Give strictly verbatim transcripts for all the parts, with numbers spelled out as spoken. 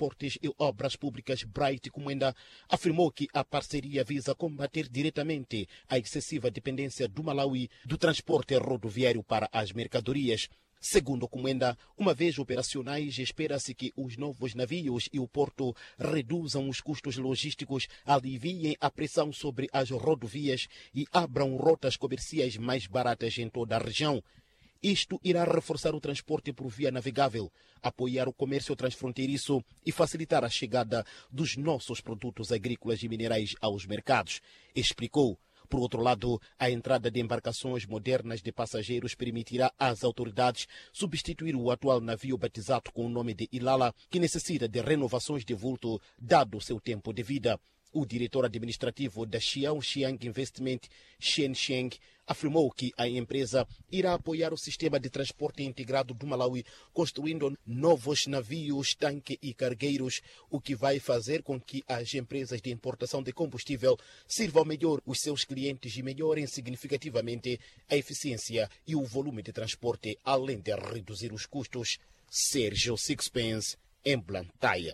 Transportes e Obras Públicas, Bright Comenda, afirmou que a parceria visa combater diretamente a excessiva dependência do Malawi do transporte rodoviário para as mercadorias. Segundo Comenda, uma vez operacionais, espera-se que os novos navios e o porto reduzam os custos logísticos, aliviem a pressão sobre as rodovias e abram rotas comerciais mais baratas em toda a região. Isto irá reforçar o transporte por via navegável, apoiar o comércio transfronteiriço e facilitar a chegada dos nossos produtos agrícolas e minerais aos mercados, explicou. Por outro lado, a entrada de embarcações modernas de passageiros permitirá às autoridades substituir o atual navio batizado com o nome de Ilala, que necessita de renovações de vulto, dado o seu tempo de vida. O diretor administrativo da Xiang Investment, Shen Sheng, afirmou que a empresa irá apoiar o sistema de transporte integrado do Malawi, construindo novos navios, tanque e cargueiros, o que vai fazer com que as empresas de importação de combustível sirvam melhor os seus clientes e melhorem significativamente a eficiência e o volume de transporte, além de reduzir os custos. Sérgio Sixpence, em Blantyre.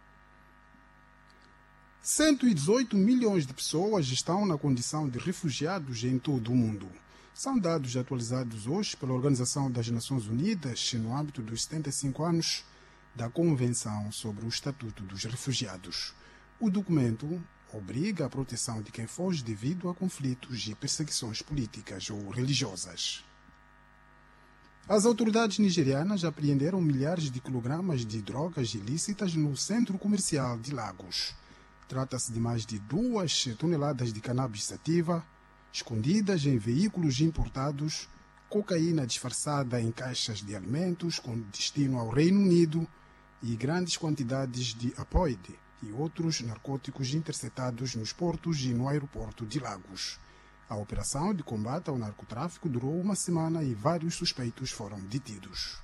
cento e dezoito milhões de pessoas estão na condição de refugiados em todo o mundo. São dados atualizados hoje pela Organização das Nações Unidas no âmbito dos setenta e cinco anos da Convenção sobre o Estatuto dos Refugiados. O documento obriga a proteção de quem foge devido a conflitos e perseguições políticas ou religiosas. As autoridades nigerianas apreenderam milhares de quilogramas de drogas ilícitas no centro comercial de Lagos. Trata-se de mais de duas toneladas de cannabis sativa, escondidas em veículos importados, cocaína disfarçada em caixas de alimentos com destino ao Reino Unido e grandes quantidades de apoide e outros narcóticos interceptados nos portos e no aeroporto de Lagos. A operação de combate ao narcotráfico durou uma semana e vários suspeitos foram detidos.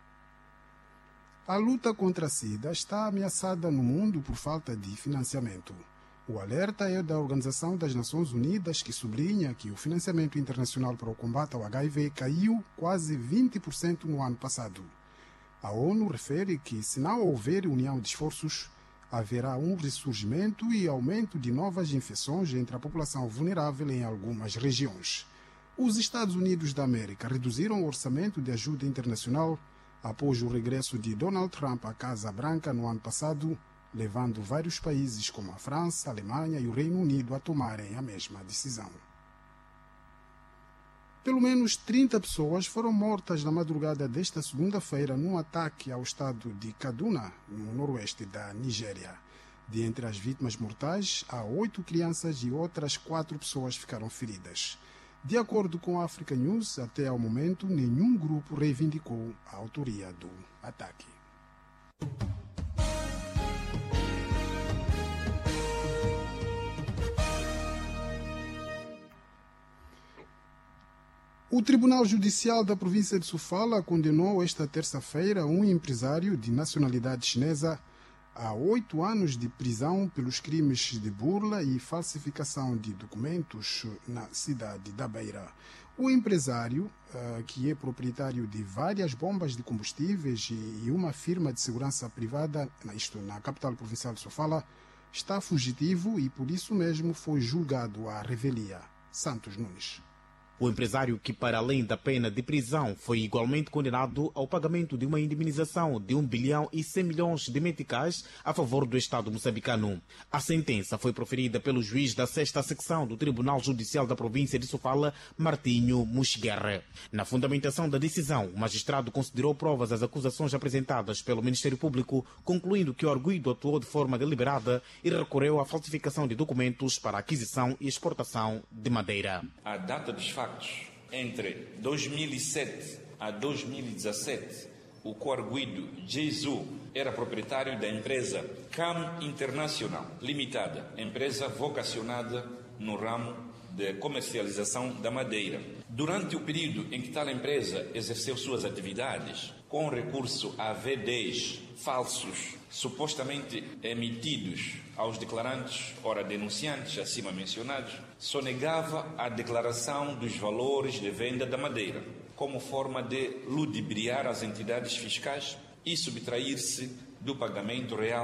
A luta contra a SIDA está ameaçada no mundo por falta de financiamento. O alerta é da Organização das Nações Unidas, que sublinha que o financiamento internacional para o combate ao H I V caiu quase vinte por cento no ano passado. A ONU refere que, se não houver união de esforços, haverá um ressurgimento e aumento de novas infecções entre a população vulnerável em algumas regiões. Os Estados Unidos da América reduziram o orçamento de ajuda internacional após o regresso de Donald Trump à Casa Branca no ano passado, levando vários países como a França, a Alemanha e o Reino Unido a tomarem a mesma decisão. Pelo menos trinta pessoas foram mortas na madrugada desta segunda-feira num ataque ao estado de Kaduna, no noroeste da Nigéria. De entre as vítimas mortais, há oito crianças e outras quatro pessoas ficaram feridas. De acordo com a Africa News, até ao momento, nenhum grupo reivindicou a autoria do ataque. O Tribunal Judicial da província de Sofala condenou esta terça-feira um empresário de nacionalidade chinesa a oito anos de prisão pelos crimes de burla e falsificação de documentos na cidade da Beira. O empresário, uh, que é proprietário de várias bombas de combustíveis e uma firma de segurança privada, isto na capital provincial de Sofala, está fugitivo e por isso mesmo foi julgado à revelia. Santos Nunes. O empresário, que para além da pena de prisão foi igualmente condenado ao pagamento de uma indemnização de um bilhão e cem milhões de meticais a favor do Estado moçambicano. A sentença foi proferida pelo juiz da sexta secção do Tribunal Judicial da província de Sofala, Martinho Muxguerre. Na fundamentação da decisão, o magistrado considerou provas as acusações apresentadas pelo Ministério Público, concluindo que o arguido atuou de forma deliberada e recorreu à falsificação de documentos para aquisição e exportação de madeira. A data dos fatos entre dois mil e sete a dois mil e dezassete, o coarguido Jesus era proprietário da empresa Cam Internacional Limitada, empresa vocacionada no ramo de comercialização da madeira. Durante o período em que tal empresa exerceu suas atividades, com recurso a V Ds falsos, supostamente emitidos aos declarantes, ora denunciantes, acima mencionados, sonegava a declaração dos valores de venda da madeira, como forma de ludibriar as entidades fiscais e subtrair-se do pagamento real